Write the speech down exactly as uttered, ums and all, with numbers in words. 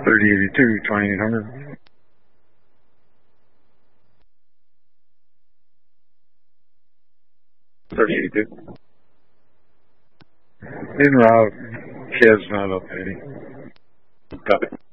thirty eighty-two, twenty-eight hundred. thirty eighty-two. En route. Kev's not updating. Copy.